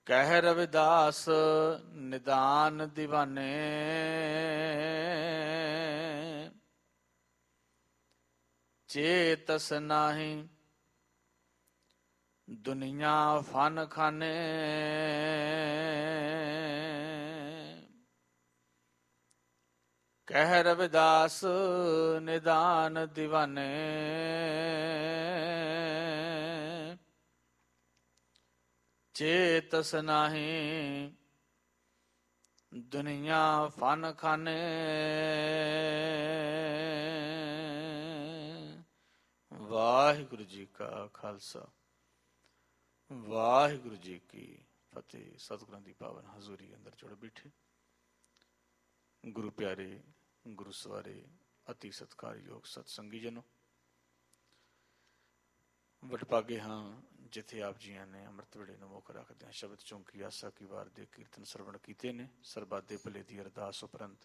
ਕਹਿ ਰਵਿਦਾਸ ਨਿਦਾਨ ਦੀਵਾਨੇ, ਚੇਤਸ ਨਾਹੀਂ ਦੁਨੀਆ ਫਨ ਖਾਨੇ। ਕਹਿ ਰਵਿਦਾਸ ਨਿਦਾਨ ਦੀਵਾਨੇ, ਚੇਤਸ ਨਾਹੀਂ ਦੁਨੀਆ ਫਨ ਖਾਨੇ। ਵਾਹਿਗੁਰੂ ਜੀ ਕਾ ਖਾਲਸਾ, ਵਾਹਿਗੁਰੂ ਜੀ ਕੀ ਫਤਿਹ। ਸਤਿਗੁਰਾਂ ਦੀ ਪਾਵਨ ਹਜ਼ੂਰੀ ਅੰਦਰ ਜੁੜ ਬੈਠੇ ਗੁਰੂ ਪਿਆਰੇ, ਗੁਰੂ ਸਵਾਰੇ, ਅਤੀ ਸਤਿਕਾਰਯੋਗ ਸਤਸੰਗੀ ਜਨੋ, ਵਡਭਾਗੇ ਹਾਂ ਜਿੱਥੇ ਆਪ ਜੀਆਂ ਨੇ ਅੰਮ੍ਰਿਤ ਵੇਲੇ ਨੂੰ ਮੁੱਖ ਰੱਖਦਿਆਂ ਸ਼ਬਦ ਚੌਂਕੀ ਆਸਾ ਕੀ ਵਾਰ ਦੇ ਕੀਰਤਨ ਸਰਵਣ ਕੀਤੇ ਨੇ। ਸਰਬੱਤ ਦੇ ਭਲੇ ਦੀ ਅਰਦਾਸ ਉਪਰੰਤ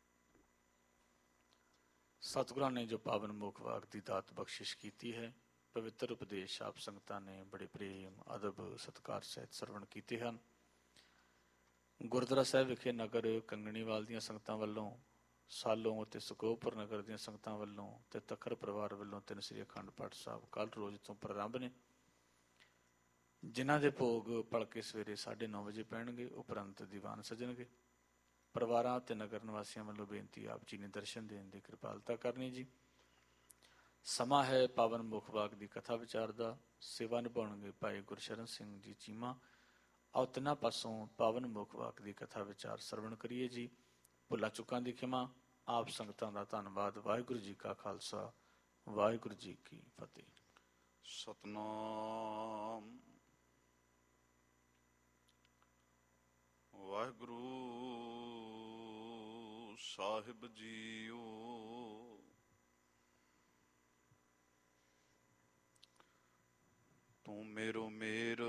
ਸਤਿਗੁਰਾਂ ਨੇ ਜੋ ਪਾਵਨ ਮੁੱਖ ਵਾਕ ਦੀ ਦਾਤ ਬਖਸ਼ਿਸ਼ ਕੀਤੀ ਹੈ, ਪਵਿੱਤਰ ਉਪਦੇਸ਼ ਆਪ ਸੰਗਤਾਂ ਨੇ ਬੜੇ ਪ੍ਰੇਮ, ਅਦਬ, ਸਤਿਕਾਰ ਸਹਿਤ ਸਰਵਣ ਕੀਤੇ ਹਨ। ਗੁਰਦੁਆਰਾ ਸਾਹਿਬ ਵਿਖੇ ਨਗਰ ਕੰਗਣੀਵਾਲ ਦੀਆਂ ਸੰਗਤਾਂ ਵੱਲੋਂ, ਸਾਲੋਂ ਅਤੇ ਸੁਖੋਪੁਰ ਨਗਰ ਦੀਆਂ ਸੰਗਤਾਂ ਵੱਲੋਂ ਤੇ ਤਖਰ ਪਰਿਵਾਰ ਵੱਲੋਂ ਤਿੰਨ ਸ੍ਰੀ ਅਖੰਡ ਪਾਠ ਸਾਹਿਬ ਕੱਲ੍ਹ ਰੋਜ਼ ਤੋਂ ਪ੍ਰਾਰੰਭ ਨੇ, ਜਿਨ੍ਹਾਂ ਦੇ ਭੋਗ ਭਲਕੇ ਸਵੇਰੇ 9:30 ਵਜੇ ਪੈਣਗੇ। ਉਪਰੰਤ ਦੀਵਾਨ ਸਜਣਗੇ। ਪਰਿਵਾਰਾਂ ਅਤੇ ਨਗਰ ਨਿਵਾਸੀਆਂ ਵੱਲੋਂ ਬੇਨਤੀ, ਆਪ ਜੀ ਨੇ ਦਰਸ਼ਨ ਦੇਣ ਦੀ ਕਿਰਪਾਲਤਾ ਕਰਨੀ ਜੀ। ਸਮਾਂ ਹੈ ਪਾਵਨ ਮੁੱਖ ਵਾਕ ਦੀ ਕਥਾ ਵਿਚਾਰ ਦਾ। ਸੇਵਾ ਨਿਭਾਉਣਗੇ ਭਾਈ ਗੁਰਸ਼ਰਨ ਸਿੰਘ ਜੀ ਚੀਮਾ। ਆਓ ਤਿੰਨਾਂ ਪਾਸੋਂ ਪਾਵਨ ਮੁੱਖ ਵਾਕ ਦੀ ਕਥਾ ਵਿਚਾਰ ਸਰਵਣ ਕਰੀਏ ਜੀ। ਭੁੱਲਾਂ ਚੁੱਕਾਂ ਦੀ ਖਿਮਾ। ਆਪ ਸੰਗਤਾਂ ਦਾ ਧੰਨਵਾਦ। ਵਾਹਿਗੁਰੂ ਜੀ ਕਾ ਖਾਲਸਾ, ਵਾਹਿਗੁਰੂ ਜੀ ਕੀ ਫਤਿਹ। ਸਤਨਾਮ ਵਾਹਿਗੁਰੂ ਸਾਹਿਬ ਜੀਓ। ਤੂੰ ਮੇਰੋ ਮੇਰ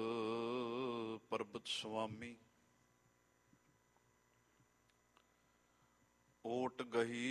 ਪਰਬਤ ਸੁਆਮੀ, ਓਟ ਗਹੀ